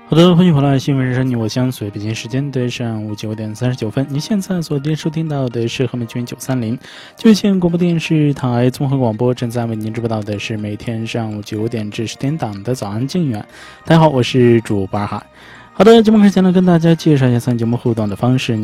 好的，欢迎回来，新闻人生你我相随，北京时间的上午9点39分。您现在所收听到的是和美军930就县广播电视台综合广播，正在为您直播到的是每天上午9点至10点档的早安静远。大家好，我是主播二海。好的，节目开始前呢，跟大家介绍一下参与节目互动的方式。